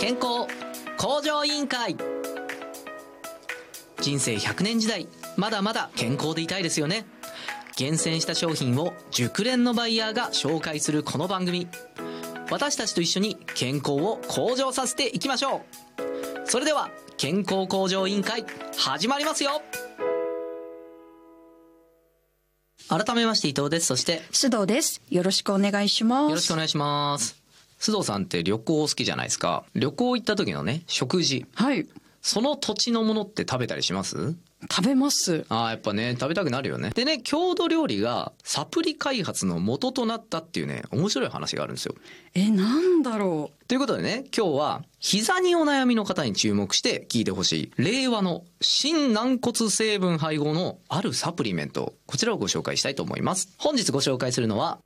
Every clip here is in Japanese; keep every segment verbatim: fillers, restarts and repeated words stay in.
健康向上委員会。人生ひゃくねん時代、まだまだ健康でいたいですよね。厳選した商品を熟練のバイヤーが紹介するこの番組、私たちと一緒に健康を向上させていきましょう。それでは健康向上委員会始まりますよ。改めまして伊藤です。そして須藤です。よろしくお願いします。 よろしくお願いします。須藤さんって旅行好きじゃないですか。旅行行った時のね、食事、 はい、 その土地のものって食べたりします？ 食べます。 ああ、やっぱね、食べたくなるよね。でね、郷土料理がサプリ開発の元となったっていうね、面白い話があるんですよ。 え、なんだろう。 ということでね、今日は膝にお悩みの方に注目して聞いてほしい令和の新軟骨成分配合のあるサプリメント、こちらをご紹介したいと思います。本日ご紹介するのは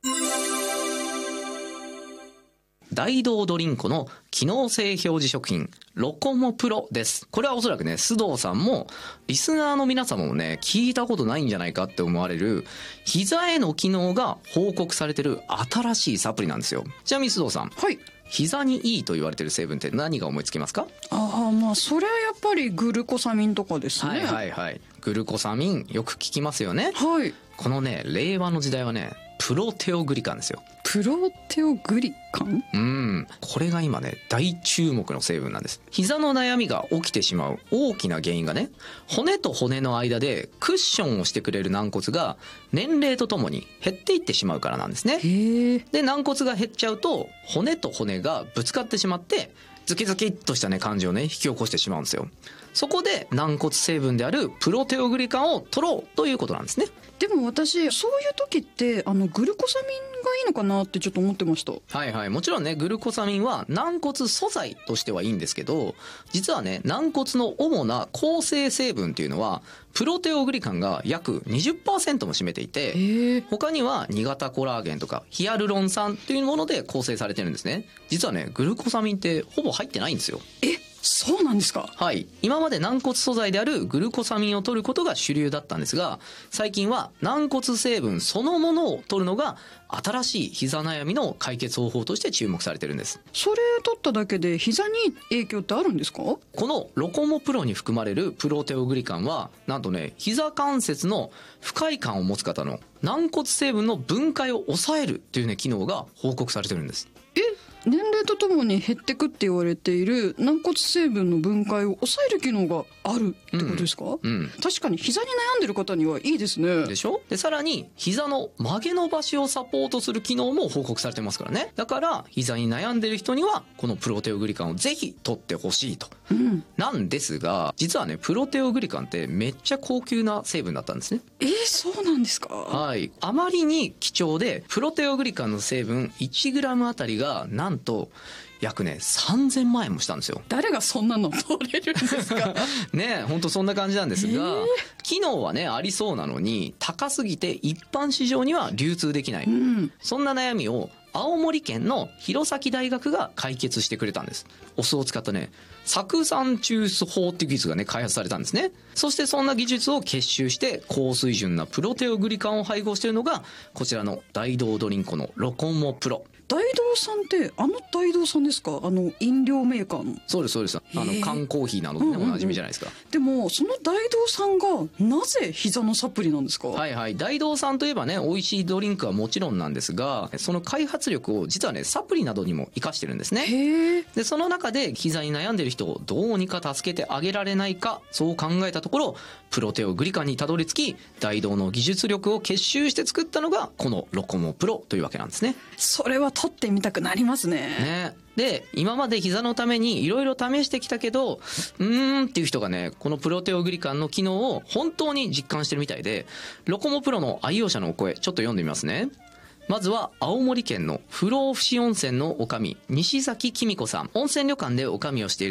大道ドリンコの機能性表示食品ロコモプロです。これはおそらくね、須藤さんもリスナーの皆様もね、聞いたことないんじゃないかって思われる膝への機能が報告されてる新しいサプリなんですよ。ちなみに須藤さん、 はい、 膝にいいと言われてる成分って何が思いつきますか？ ああ、まあそれはやっぱりグルコサミンとかですね。 はいはいはい。グルコサミンよく聞きますよね。 はい。 このね、令和の時代はね、プロテオグリカンですよ。 プロテオグリカン？ うん。これが今ね、大注目の成分なんです。膝の悩みが起きてしまう大きな原因がね、骨と骨の間でクッションをしてくれる軟骨が年齢とともに減っていってしまうからなんですね。 へえ。 で、軟骨が減っちゃうと骨と骨がぶつかってしまってズキズキっとしたね感じをね引き起こしてしまうんですよ。そこで軟骨成分であるプロテオグリカンを取ろうということなんですね。 でも私そういう時ってあのグルコサミンがいいのかなってちょっと思ってました。 はいはい、もちろんね、グルコサミンは軟骨素材としてはいいんですけど、実はね、軟骨の主な構成成分っていうのはプロテオグリカンが約 にじゅっパーセント も占めていて、他にはに型コラーゲンとかヒアルロン酸というもので構成されてるんですね。実はね、グルコサミンってほぼ入ってないんですよ。 え、そうなんですか？ はい。今まで軟骨素材であるグルコサミンを取ることが主流だったんですが、最近は軟骨成分そのものを取るのが新しい膝悩みの解決方法として注目されてるんです。 それ取っただけで膝に影響ってあるんですか？ このロコモプロに含まれるプロテオグリカンは、なんとね、膝関節の不快感を持つ方の軟骨成分の分解を抑えるというね、機能が報告されてるんです。 え、年齢とともに減ってくって言われている軟骨成分の分解を抑える機能があるってことですか？ うんうん、 確かに膝に悩んでる方にはいいですね。 でしょ？で、さらに膝の曲げ伸ばしをサポートする機能も報告されてますからね。だから膝に悩んでる人にはこのプロテオグリカンをぜひ取ってほしいと、うん、なんですが、実はね、プロテオグリカンってめっちゃ高級な成分だったんですね。 えー、そうなんですか？ はい。あまりに貴重で、プロテオグリカンの成分 いちグラム あたりがなんと約ねさんぜんまんえんもしたんですよ。 誰がそんなの取れるんですか？ ねえ、ほんとそんな感じなんですが、えー、機能はねありそうなのに高すぎて一般市場には流通できない、うん、そんな悩みを青森県の弘前大学が解決してくれたんです。お酢を使ったね、酢酸抽出法っていう技術がね開発されたんですね。そしてそんな技術を結集して高水準なプロテオグリカンを配合しているのがこちらの大道ドリンコのロコモプロ。 大道さんってあの大道さんですか？あの飲料メーカーの。 そうですそうです。あの缶コーヒーなどでね、おなじみじゃないですか。 でもその大道さんがなぜ膝のサプリなんですか？ はいはい。大道さんといえばね、美味しいドリンクはもちろんなんですが、その開発力を実はねサプリなどにも活かしてるんですね。 へー。 でその中で膝に悩んでる人をどうにか助けてあげられないか、そう考えたところプロテオグリカンにたどり着き、大道の技術力を結集して作ったのがこのロコモプロというわけなんですね。 それは取ってみたくなりますね。 ね。で今まで膝のためにいろいろ試してきたけどうーんっていう人がね、このプロテオグリカンの機能を本当に実感してるみたいで、ロコモプロの愛用者のお声ちょっと読んでみますね。まずは青森県の不老不死温泉の女将西崎紀美子さん。温泉旅館で女将をしている